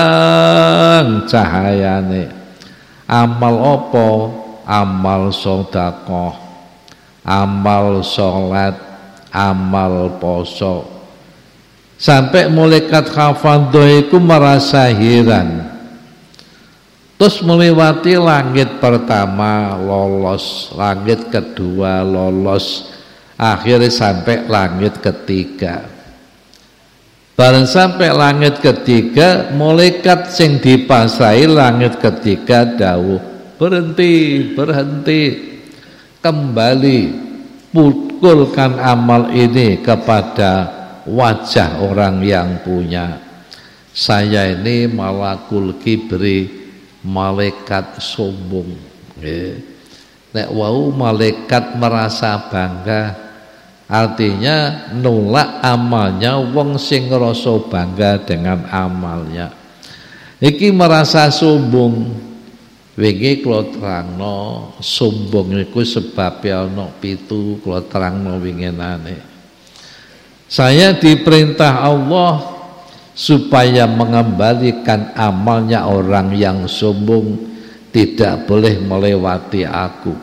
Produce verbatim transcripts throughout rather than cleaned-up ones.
cahayane. Amal apa? Amal sedekah, amal salat, amal poso. Sampai malaikat hafadhah itu merasa heran. Terus melewati langit pertama lolos, langit kedua lolos, akhirnya sampai langit ketiga. Bareng sampai langit ketiga, malaikat sing dipasrai langit ketiga dawuh, berhenti, berhenti, kembali, pukulkan amal ini kepada wajah orang yang punya. Saya ini malakul kibri, malaikat sombong. Nek wau malaikat merasa bangga, artinya nolak amalnya wong sing ngrasa bangga dengan amalnya. Iki merasa sombong. Wingi kula terangno sombong iku sebabe ana pitu, kula terangno winginane. Saya diperintah Allah supaya mengembalikan amalnya orang yang sombong, tidak boleh melewati aku.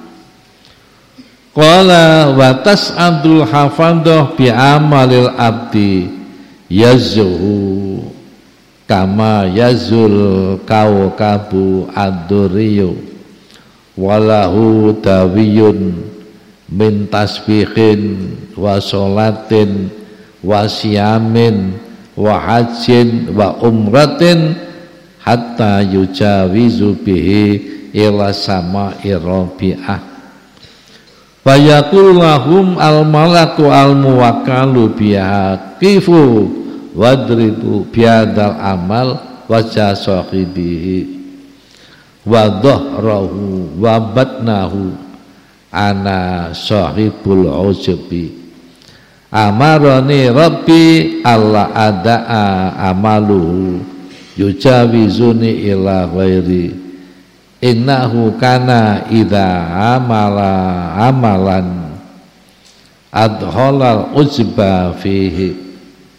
Qala wa tas'adul hafadhah bi amalil abdi yazhu kama yazul kaukabu ad-duriyu walahu tawiyun min tasbihin wa sholatin wa siyamin wa hajjin wa umratin hatta yujawizu bihi ila sama'i rabi'ah wa yaqulu lahum al malaku al muwakkalu biha kifu wadribu biadal amal wajah sahibihi wa dhahrahu wa batnahu ana sahibul ujbi amarani rabbi alla adaa amaluhu yujawizuni ila ghairi innahu kana idza amala amalan adholal ujba fihi.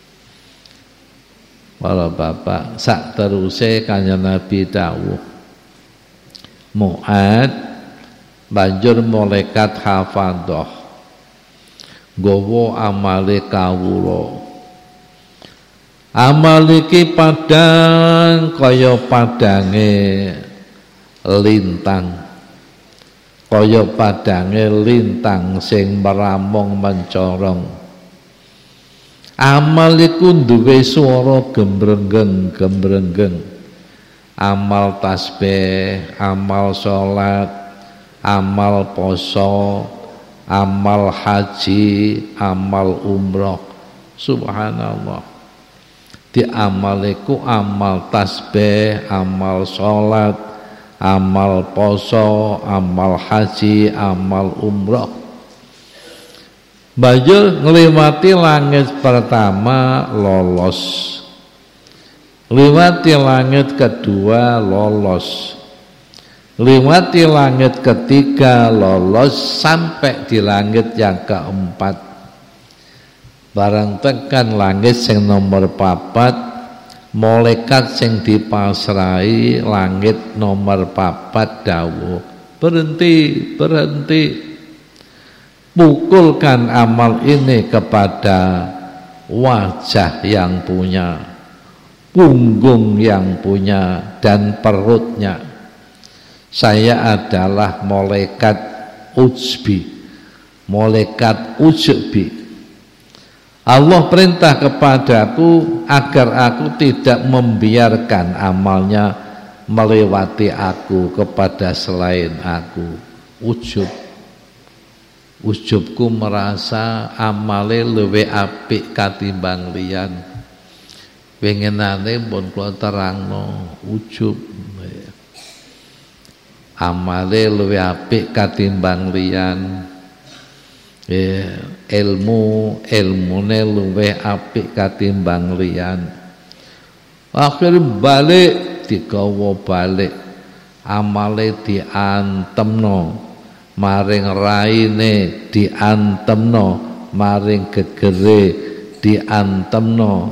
Para bapak sak teruse kanjeng Nabi dawuh Mu'ad banjur malaikat hafadhah nggawa amale kawula. Amal iki padang kaya padange lintang, kaya padange lintang sing meramong mencorong. Amal iku duwe swara gembrengeng-gembrengeng. Amal tasbih, amal salat, amal poso, amal haji, amal umroh. Subhanallah. Di amal iku amal tasbih, amal salat, amal poso, amal haji, amal umroh. Banjur ngliwati langit pertama lolos, ngliwati langit kedua lolos, ngliwati langit ketiga lolos, sampai di langit yang keempat. Barang tekan langit sing nomor papat, malaikat sing dipasrai langit nomor papat dawuh, berhenti, berhenti. Pukulkan amal ini kepada wajah yang punya, punggung yang punya, dan perutnya. Saya adalah malaikat ujbi, malaikat ujbi. Allah perintah kepadaku agar aku tidak membiarkan amalnya melewati aku kepada selain aku. Ujub. Ujubku merasa amale luwih apik katimbang liyan. Pengenane pun kula terangno ujub. Amale luwih apik katimbang liyan. Ya, ilmu ilmune luwih apik katimbang liyan. Akhir balik digawa balik. Amale diantemno. Maring raine diantemno, maring gegere diantemno,